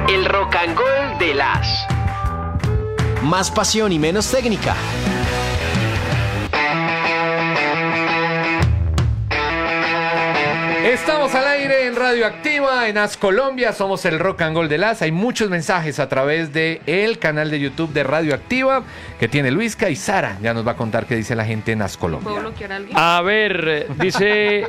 El Rock and Roll de las. Más pasión y menos técnica. Estamos al aire en Radioactiva, en As Colombia, somos el Rock and Roll de las. Hay muchos mensajes a través de el canal de YouTube de Radioactiva que tiene Luisca, y Sara ya nos va a contar qué dice la gente en As Colombia. ¿Puedo bloquear a alguien? A ver, dice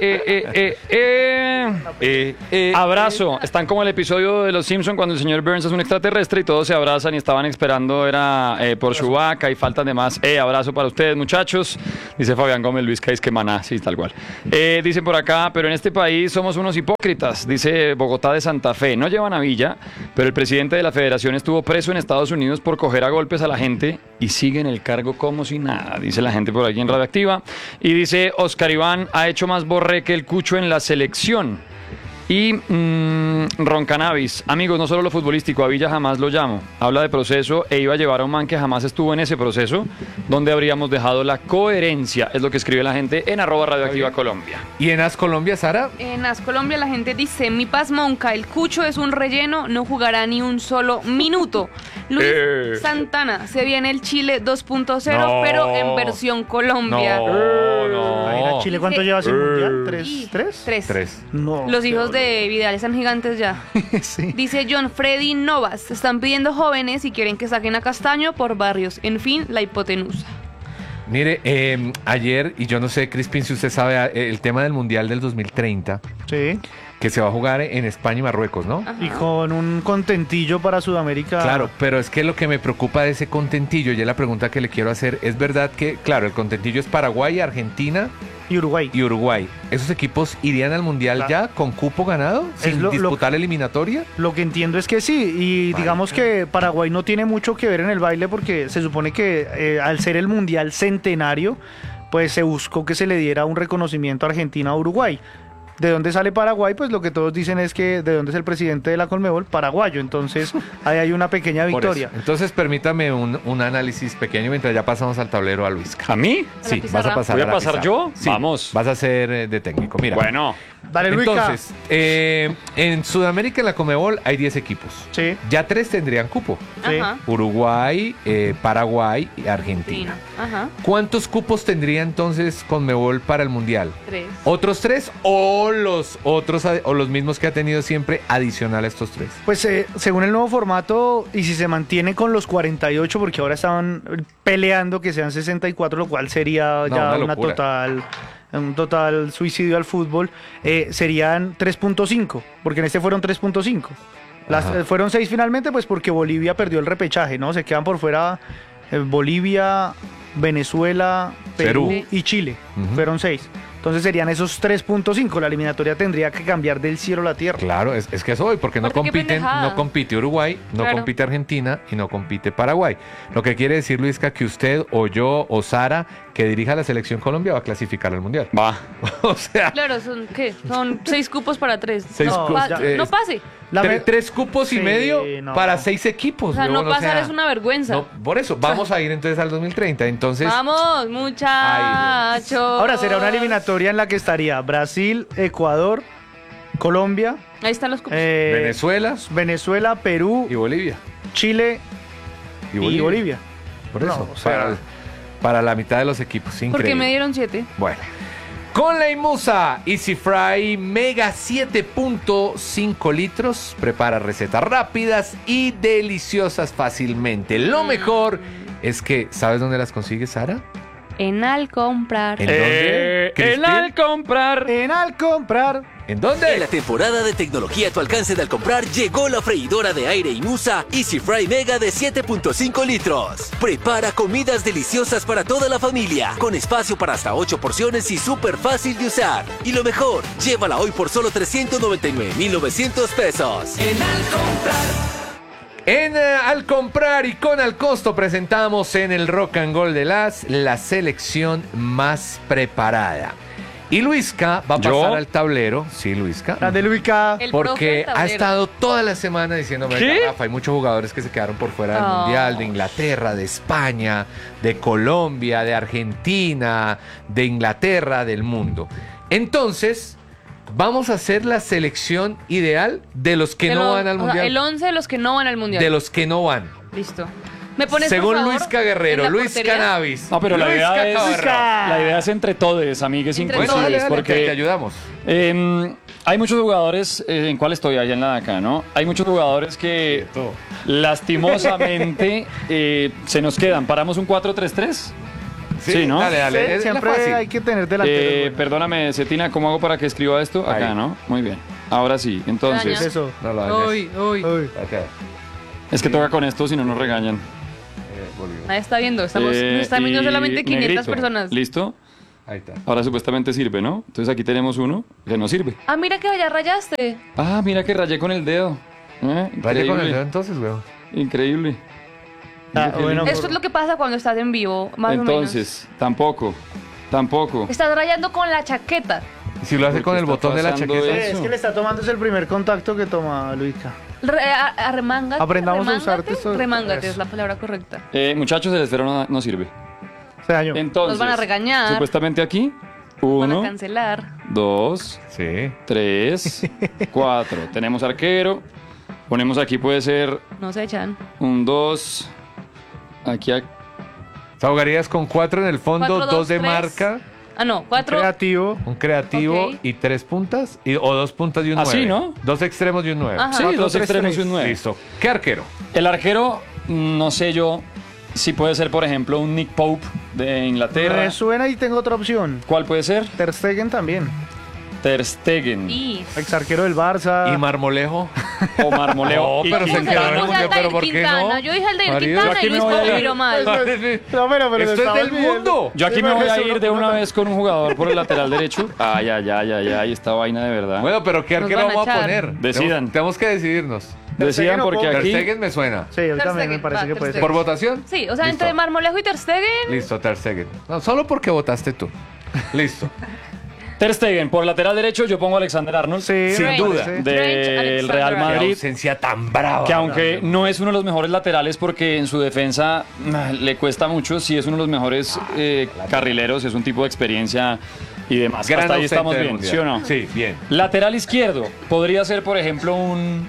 abrazo. Están como el episodio de Los Simpson cuando el señor Burns es un extraterrestre y todos se abrazan y estaban esperando por Chewbacca y faltan de más. Abrazo para ustedes, muchachos. Dice Fabián Gómez, Luisca, es que maná, sí, tal cual. Dicen por acá, pero en este país somos unos hipócritas, dice Bogotá de Santa Fe. No llevan a Villa, pero el presidente de la federación estuvo preso en Estados Unidos por coger a golpes a la gente y sigue en el cargo como si nada, dice la gente por aquí en Radioactiva. Y dice Oscar Iván, ha hecho más borré que el Cucho en la selección. Y Roncanabis, amigos, no solo lo futbolístico, a Villa jamás lo llamo. Habla de proceso e iba a llevar a un man que jamás estuvo en ese proceso, donde habríamos dejado la coherencia, es lo que escribe la gente en @Radioactiva Colombia. ¿Y en As Colombia, Sara? En As Colombia la gente dice, mi Paz Monca, el Cucho es un relleno, no jugará ni un solo minuto. Luis Santana, se viene el Chile 2.0, No. pero en versión Colombia. No. ¿Chile cuánto lleva sin mundial? ¿Tres? Tres. No. Los hijos de Vidal están gigantes ya. Sí. Dice John Freddy Novas, están pidiendo jóvenes y quieren que saquen a Castaño por Barrios. En fin, la hipotenusa. Mire, ayer, y yo no sé, Crispin, si usted sabe, el tema del Mundial del 2030, Sí. que se va a jugar en España y Marruecos, ¿no? Ajá. Y con un contentillo para Sudamérica. Claro, pero es que lo que me preocupa de ese contentillo, y es la pregunta que le quiero hacer, es verdad que, claro, el contentillo es Paraguay, Argentina Y Uruguay. y Uruguay. ¿Esos equipos irían al Mundial Claro. ya con cupo ganado, sin disputar la eliminatoria? Lo que entiendo es que sí, y digamos que Paraguay no tiene mucho que ver en el baile porque se supone que al ser el Mundial centenario, pues se buscó que se le diera un reconocimiento a Argentina o Uruguay. ¿De dónde sale Paraguay? Pues lo que todos dicen es que de dónde es el presidente de la Conmebol, paraguayo. Entonces ahí hay una pequeña Por victoria. eso. Entonces permítame un análisis pequeño mientras ya pasamos al tablero a Luis. ¿A mí? Sí, pizarra. vas a pasar. ¿Voy a la pasar pizarra. yo? Sí, Vamos. Vas a ser de técnico. Mira. Bueno, Dale, Luica. Entonces, en Sudamérica, en la Conmebol, hay 10 equipos. Sí. Ya 3 tendrían cupo. Sí. Ajá. Paraguay, Paraguay y Argentina. Ajá. ¿Cuántos cupos tendría entonces Conmebol para el Mundial? 3. ¿Otros 3 o los otros o los mismos que ha tenido siempre adicional a estos 3? Pues según el nuevo formato, y si se mantiene con los 48, porque ahora estaban peleando que sean 64, lo cual sería No, ya una locura. un total suicidio al fútbol, serían 3.5, porque en este fueron 3.5. Ajá. Fueron 6 finalmente, pues porque Bolivia perdió el repechaje, ¿no? Se quedan por fuera Bolivia, Venezuela, Perú Perú. y Chile. Ujú. Fueron 6. Entonces serían esos 3.5. La eliminatoria tendría que cambiar del cielo a la tierra. Claro, es que eso hoy, porque no Aparte, qué compiten, pendejada. no compite Uruguay, no Claro. compite Argentina y no compite Paraguay. Lo que quiere decir, Luisca, que usted o yo o Sara, que dirija la selección Colombia, va a clasificar al Mundial. va. O sea, Claro, ¿son qué? Son 6 cupos para 3. Seis No, cupos, ya- No pase. La me- 3 cupos y Sí, medio no. para 6 equipos. O sea, no huevón, pasar es una vergüenza. no, por eso, vamos a ir entonces al 2030. Entonces, Vamos, muchachos. Ahora será una eliminatoria en la que estaría Brasil, Ecuador, Colombia, Ahí están los cupos. Venezuela Venezuela, Perú, y Bolivia. Chile y Bolivia. Por No, eso, o sea- para la mitad de los equipos. Porque Increíble. me dieron 7. Bueno, con la Imusa Easy Fry Mega 7.5 litros, prepara recetas rápidas y deliciosas fácilmente. Lo mejor es que, ¿sabes dónde las consigues, Sara? En al comprar. ¿En dónde? En al comprar. Al comprar. ¿En En dónde? la temporada de tecnología a tu alcance de al comprar llegó la freidora de aire Imusa Easy Fry Mega de 7.5 litros. Prepara comidas deliciosas para toda la familia, con espacio para hasta 8 porciones y súper fácil de usar. Y lo mejor, llévala hoy por solo 399,900 pesos. Al comprar y con al costo presentamos en el Rock and Roll de la selección más preparada. Y Luisca va a ¿Yo? pasar al tablero. Sí, Luisca. Grande Luica. El profe Porque del ha tablero. estado toda la semana diciéndome, ¿Qué? "Oiga, Rafa, hay muchos jugadores que se quedaron por fuera del Oh. Mundial, de Inglaterra, de España, de Colombia, de Argentina, de Inglaterra, del mundo". Entonces, Vamos a hacer la selección ideal de los que no van al O sea, mundial. el 11 de los que no van al mundial. De los que no van. Listo. ¿Me pones, por Según favor, Luis Guerrero, en la Luis portería? Cannabis. No, pero la Luis idea, es, Cacabarro. la idea es entre todos, amigues Entre Bueno, todos. dale, inclusives, dale, te porque ayudamos. hay muchos jugadores, ¿en cuál estoy? Allá en la de acá, ¿no? Hay muchos jugadores que lastimosamente se nos quedan. ¿Paramos un 4-3-3? Sí, ¿no? Dale, dale. Sí, es la siempre fácil. hay que tener delanteros. Perdóname, Cetina, ¿cómo hago para que escriba esto? Acá, Ahí. ¿no? Muy bien. Ahora sí, entonces, Daña. Eso. No lo dañes. Uy, uy. Uy. Acá. es que toca con esto, si no nos regañan. Bolívar. Nadie está viendo. Nos están viendo Y solamente 500 negrito. personas. ¿Listo? Ahí está. Ahora supuestamente sirve, ¿no? Entonces aquí tenemos uno que no sirve. Ah, mira que ya rayaste. Ah, mira que rayé con el dedo. Vaya con el Increíble. dedo entonces, weón. Increíble. Ah, bueno, Esto es lo que pasa cuando estás en vivo, más Entonces, tampoco. o menos. Estás rayando con la chaqueta. Si lo hace Uy, con ¿qué el está botón de la pasando chaqueta. eso? es que le está tomando, es el primer contacto que toma Luisca. Arremángate. Aprendamos a usar remángate, esto. remángate Eso. es la palabra correcta. Muchachos, el esfero no sirve. Se dañó. Entonces, Nos van a regañar. Supuestamente aquí. Van a 1, cancelar. 2, Sí. 3, 4. Tenemos arquero. Ponemos aquí, puede ser No se echan. un 2. Aquí. Te ahogarías con 4 en el fondo, 4, 2 de 3. marca, Ah, no, 4. Creativo. un creativo Ok. y 3 puntas. O 2 puntas y un 9. Así, ¿no? 2 extremos y un 9. Ajá. Sí, 4, 2 3, extremos y 3. un 9. Listo. ¿Qué arquero? El arquero, no sé yo si puede ser, por ejemplo, un Nick Pope de Inglaterra. Me suena y tengo otra opción. ¿Cuál puede ser? Ter Stegen también. Ter Stegen. Y. Ex arquero del Barça. ¿Y Marmolejo? O Marmoleo. No, Y pero se Quintana. quedó en el Yo mundial, dije pero Aldair ¿por qué no? Quintana. Yo dije Aldair Marido, Quintana yo aquí y me Luis voy a Pablo ir. miró mal. No, pero Esto es estaba del olvidando. mundo. Yo aquí Sí, me voy a Jesús, ir de no, una no. vez con un jugador por el lateral derecho. Ay, esta vaina de verdad. Bueno, pero ¿qué Nos arquero van a vamos a echar. poner? Decidan. Tenemos que decidirnos. Decidan Stegen o porque Pope. Ter aquí. Stegen me suena. Sí, a mí Ter también me Stegen, parece va, que Ter puede ser. Stegen. ¿Por votación? Sí, o sea, Listo. entre Marmolejo y Ter Stegen. Listo, Ter Stegen. No, solo porque votaste tú. Listo. Ter Stegen, por lateral derecho yo pongo a Alexander Arnold. Sí, Sin me duda. parece. Del Alexander Real Arnold. Qué Madrid. ausencia tan brava. Que aunque no es uno de los mejores laterales porque en su defensa le cuesta mucho, sí es uno de los mejores carrileros, es un tipo de experiencia y demás. Gran Hasta ahí ausente estamos del bien, mundial. ¿sí o no? Sí, bien. Lateral izquierdo, podría ser por ejemplo un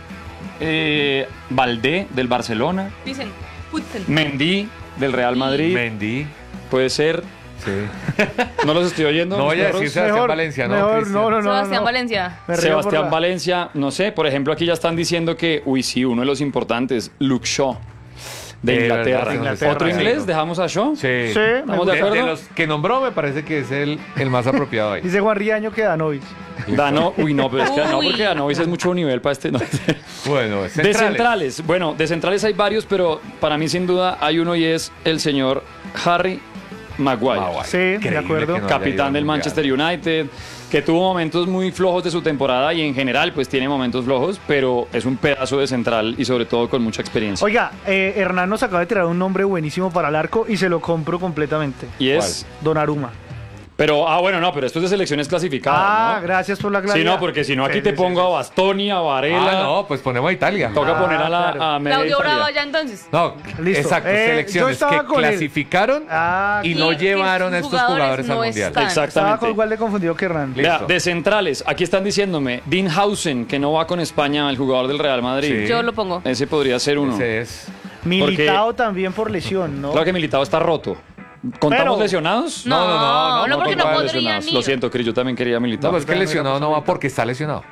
Valdé del Barcelona, Dicen, Putzen. Mendy del Real Madrid, Mendy. puede ser, Sí. no los estoy oyendo. No mis voy a perros. decir Sebastián Valencia, ¿no? Mejor, Cristian? no. Sebastián Valencia. Me río Sebastián por la- Valencia, no sé, por ejemplo aquí ya están diciendo que, uy sí, uno de los importantes, Luke Shaw de Inglaterra. verdad, Inglaterra. ¿Otro inglés? ¿Dejamos a Shaw? Sí. Sí, me ¿Estamos gusta. de acuerdo? De los que nombró me parece que es el más apropiado ahí. Dice Juan Riaño que Danovic. Uy, no, pero es que no, Uy. porque Danovis es mucho nivel para este. No. Bueno, De centrales, bueno, de centrales hay varios, pero para mí sin duda hay uno y es el señor Harry Maguire. Sí, de Increíble acuerdo. que no haya ido Capitán al del Mundial. Manchester United, que tuvo momentos muy flojos de su temporada y en general pues tiene momentos flojos, pero es un pedazo de central y sobre todo con mucha experiencia. Oiga, Hernán nos acaba de tirar un nombre buenísimo para el arco y se lo compro completamente. Y es, Donnarumma. pero, bueno, no, pero esto es de selecciones clasificadas, Ah, ¿no? gracias por la Sí, claridad. no, porque si no aquí Sí, te sí, pongo sí, a Bastoni, a Varela, No, pues ponemos a Italia. toca poner a la claro. a media Claudio Italia. Bravo ya entonces. No, Listo. exacto, Yo selecciones estaba que con él. clasificaron Ah, y no que llevaron a sus estos jugadores al no Mundial. están. estaba Exactamente. igual de confundido que Hernán. Listo. Vea, de centrales, aquí están diciéndome, Dean Hausen, que no va con España, el jugador del Real Madrid. Sí. Yo lo pongo. Ese podría ser uno. Ese es. Militao también por lesión, ¿no? Claro que Militao está roto. ¿Contamos Pero- lesionados? No, no porque no contamos podrían lesionados. ir. Lo siento, Cris, yo también quería No, Militao. pues es que lesionado no va porque está lesionado.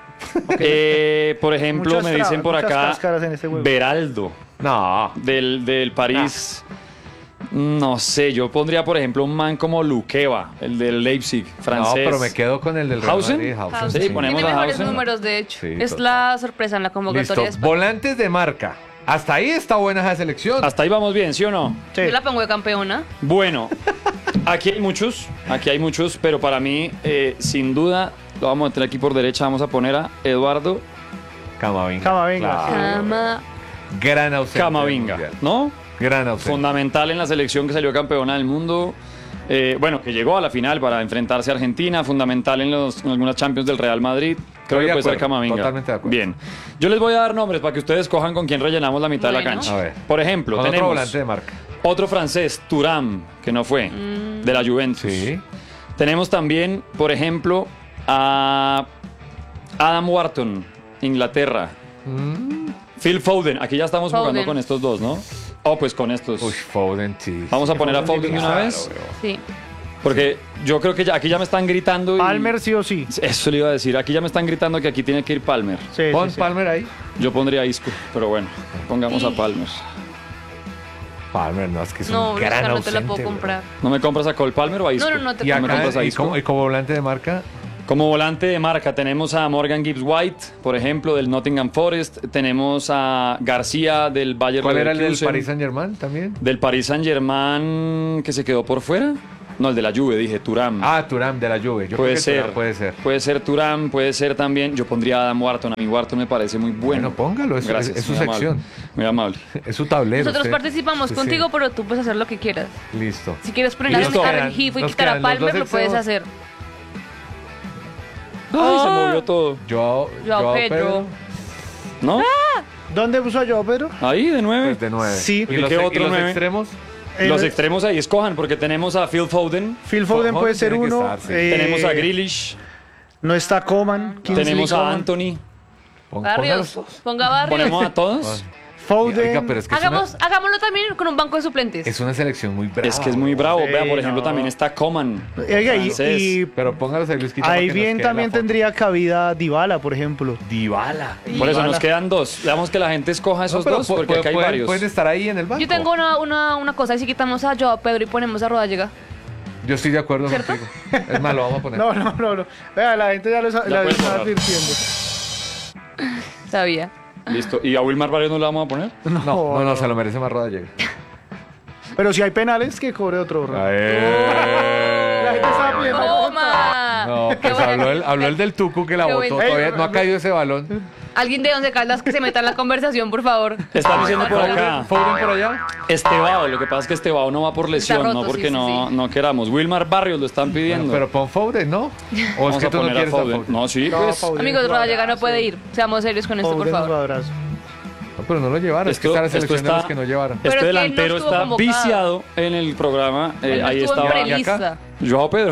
Por ejemplo, Muchas me dicen trabas, por muchas acá, cáscaras en este juego. Beraldo, No. del París. No sé, yo pondría, por ejemplo, un man como Luqueva, el del Leipzig, francés. No, pero me quedo con el del Real ¿Hausen? Madrid. Hausen. Sí, ponemos Tiene a mejores Hausen. números, de hecho. Sí, es total. la sorpresa en la convocatoria Listo. de España. Volantes de marca. Hasta ahí está buena esa selección. Hasta ahí vamos bien, ¿sí o no? Sí. Yo la pongo de campeona. Bueno, aquí hay muchos, pero para mí, sin duda, lo vamos a meter aquí por derecha, vamos a poner a Eduardo Camavinga. Camavinga, Claro. Cama. Gran ausente. Camavinga, del Mundial. ¿no? Gran ausente. Fundamental en la selección que salió campeona del mundo. Bueno, que llegó a la final para enfrentarse a Argentina, fundamental en algunas Champions del Real Madrid. Creo Estoy que de puede ser acuerdo, Camavinga. totalmente de acuerdo. Bien. Yo les voy a dar nombres para que ustedes cojan con quién rellenamos la mitad de la Bueno. cancha. A ver. Por ejemplo, Con otro tenemos volante de marca. otro francés, Thuram, que no fue, de la Juventus. Sí. Tenemos también, por ejemplo, a Adam Wharton, Inglaterra. Phil Foden, aquí ya estamos jugando Foden. con estos dos, ¿no? Pues con estos. Uy, Foden, sí. Vamos a poner a Foden de una vez. Sí. Porque yo creo que aquí ya me están gritando. Palmer sí o sí. Eso le iba a decir. Aquí ya me están gritando que aquí tiene que ir Palmer. Sí, Pon sí, sí. Palmer ahí. Yo pondría a Isco, pero bueno, pongamos a Palmer. Palmer, no, es que es No, un esa gran no te la ausente, puedo bro. comprar. ¿No me compras a Cole Palmer o a Isco? No te Y ¿No me acá, compras a y Isco? como volante de marca, Como volante de marca tenemos a Morgan Gibbs White, por ejemplo, del Nottingham Forest. Tenemos a García del Bayer ¿cuál era el del Leverkusen. Paris Saint-Germain también? Del Paris Saint-Germain que se quedó por fuera. No, el de la Juve, dije, Thuram. Ah, Thuram de la Juve. Yo puede creo que ser. Thuram puede ser. Puede ser Thuram, puede ser también. Yo pondría a Adam Wharton. A mí Wharton me parece muy bueno. Bueno, póngalo, es su muy amable, sección. Muy amable. Es su tablero. Nosotros usted. participamos Sí, contigo, sí. pero tú puedes hacer lo que quieras. Listo. Si quieres poner Listo. a Rengifo y Nos quitar a quedan los Palmer, dos lo puedes extremos. hacer. Ay, se movió todo. Joao Pedro. ¿No? ¿Dónde puso yo, Pedro? Ahí, de 9. Pues de 9. Sí. ¿Y los, ¿Qué y otro los 9? extremos? Los extremos ahí escojan, porque tenemos a Phil Foden, Phil Foden puede ser tiene que uno. estar, sí. tenemos a Grealish, No está Coman. Kingsley tenemos a Coman. Anthony. Barrios. Póngalos. Ponga Barrios. Ponemos a todos. Foden. Oiga, pero es que Hagámoslo también con un banco de suplentes. es una selección muy brava. Es que es muy bravo. Sí, Vea, por ejemplo, no. también está Coman. Oiga, francés. y Pero póngalos ahí, Luis, quita ahí para que nos bien quede la también foto. tendría cabida Dybala, por ejemplo. Dybala. Por eso nos quedan dos. Le damos que la gente escoja esos dos, porque acá hay varios. Pueden estar ahí en el banco. Yo tengo una cosa, y si quitamos a Joao Pedro y ponemos a Rodallega. Yo estoy de acuerdo ¿Cierto? contigo. Es más, lo vamos a poner. No. Vea, la gente ya lo puedes está borrar. advirtiendo. Sabía. Listo. ¿Y a Wilmar Barrios no le vamos a poner? No, se lo merece más Rodallega. Pero si hay penales, que cobre otro. La gente estaba pidiendo. ¡Toma! No, Qué pues buena- habló el del Tucu que la Qué botó. buen- Todavía no ha caído ese balón. Alguien de Once Caldas que se meta en la conversación, por favor. Están diciendo por acá. Foden por allá. Estebao. Lo que pasa es que Estebao no va por lesión, Está roto, no porque sí, sí, no, sí. no queramos. Wilmar Barrios lo están pidiendo. Pero pon Foden, ¿no? O es Vamos que a tú no poner quieres a a Foden. Foden. No, sí, pues. Amigos, Rodallega no puede ir. Seamos serios con esto, por Foden, un favor. abrazo. No, pero no lo llevaron. Es que está la selección de los que no llevaron. Pero Este es que él no delantero estuvo está convocado. viciado en el programa. Él no Ahí estuvo en estaba prelista. Joao Pedro.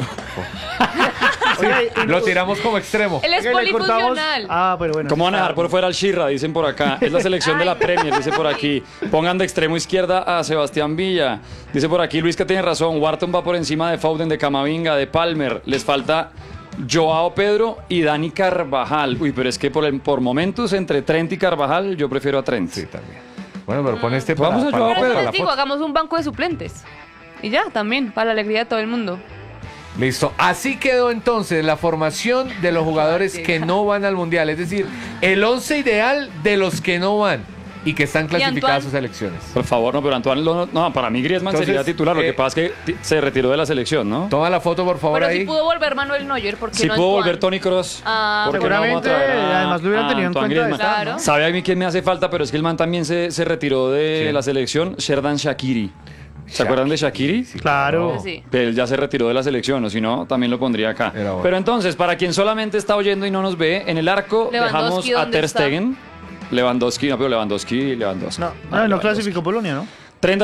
Oiga, y- Lo tiramos como extremo. Él es oiga, le cortamos- polifuncional. Ah, pero bueno. ¿Cómo van a está- dejar por fuera al Shirra? Dicen por acá. Es la selección de la Premier, dice por aquí. Pongan de extremo izquierda a Sebastián Villa. Dice por aquí Luis que tiene razón. Wharton va por encima de Foden, de Camavinga, de Palmer. Les falta Joao Pedro y Dani Carvajal. Uy, pero es que por momentos entre Trent y Carvajal yo prefiero a Trent. Sí, también. Bueno, pero pon este Vamos a Joao Pero Pedro, eso la les digo, foto. hagamos un banco de suplentes. Y ya, también, para la alegría de todo el mundo. Listo. Así quedó entonces la formación de los jugadores que no van al Mundial. Es decir, el 11 ideal de los que no van y que están clasificadas a Antoine? sus selecciones. Por favor, no, pero Antoine, no, para mí Griezmann Entonces, sería titular. Lo que eh, pasa es que se retiró de la selección, ¿no? Toma la foto, por favor, Pero ahí. si pudo volver Manuel Neuer, ¿por qué Si no pudo Antoine? volver Toni Kroos. Ah, ¿por qué no vamos a seguramente, traer a- además lo hubieran a tenido en Antoine cuenta de Griezmann? Claro. ¿Sabe a mí quién me hace falta? Pero es que el man también se retiró de ¿Quién? la selección. Sherdan Shaqiri. ¿Se acuerdan de Shaqiri? Claro. Sí. Él ya se retiró de la selección, o si no, también lo pondría acá. Era bueno. Pero entonces, para quien solamente está oyendo y no nos ve, en el arco Lewandowski, dejamos a ¿dónde Ter está? Stegen. Lewandowski. No, Lewandowski. clasificó Polonia, ¿no? Ter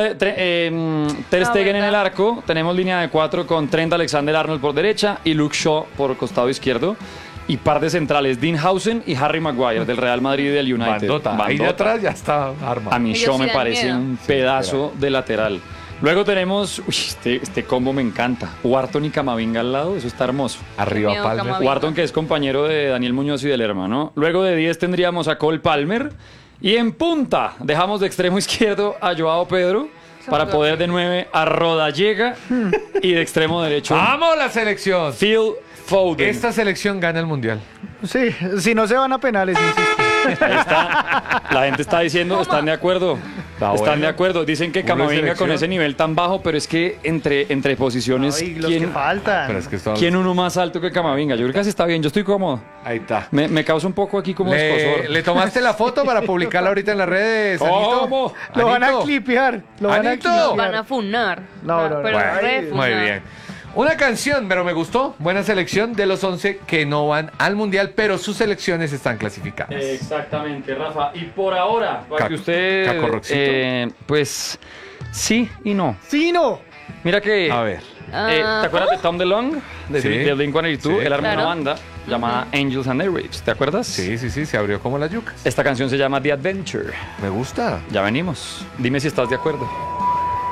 Stegen en verdad. el arco. Tenemos línea de 4 con Trent Alexander-Arnold por derecha y Luke Shaw por costado izquierdo. Y par de centrales, Dean Hausen y Harry Maguire del Real Madrid y del United. Bandota. Ahí de atrás ya está armado. A mí Ellos Shaw sí me dan parece miedo. un pedazo de lateral. Luego tenemos, este combo me encanta. Wharton y Camavinga al lado, eso está hermoso. Arriba Miedo, Palmer. Camavinga. Wharton, que es compañero de Daniel Muñoz y del hermano. Luego de 10 tendríamos a Cole Palmer. Y en punta dejamos de extremo izquierdo a Joao Pedro para poder de 9 a Rodallega y de extremo derecho ¡Vamos la selección! Phil Foden. Esta selección gana el Mundial. Sí, si no se van a penales, insisto. Ahí está. La gente está diciendo, están de acuerdo. Está Están bueno. de acuerdo. Dicen que Pura Camavinga con selección. ese nivel tan bajo, pero es que entre posiciones, Ay, los que ¿quién, faltan. Pero es que esto- quién uno más alto que Camavinga? Yo creo que así está bien, yo estoy cómodo. Ahí está. Me causa un poco aquí como escozor. ¿Le tomaste la foto para publicarla ahorita en las redes, Anito? ¿Cómo? Lo van a Anito. clipear. Lo van a Anito. clipear. Van a funar. No, no, no. Pero Bueno, refunar. Muy bien. Una canción, pero me gustó. Buena selección de los 11 que no van al Mundial, pero sus selecciones están clasificadas. Exactamente, Rafa. Y por ahora, para que usted... Caco Roxito. pues sí y no. Sí, no. Mira que A ver. ¿Te acuerdas de Tom DeLonge? De Sí. Blink-182. Sí, Él armó una claro. banda llamada Angels and Airwaves. ¿Te acuerdas? Sí, se abrió como las yucas. Esta canción se llama The Adventure. Me gusta. Ya venimos. Dime si estás de acuerdo.